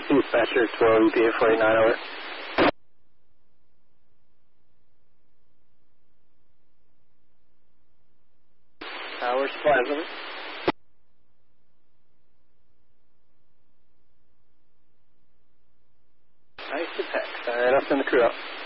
Dispatcher 12 EPA 49 over. Where's supplies over? Nice to text. Alright, I'll send the crew out.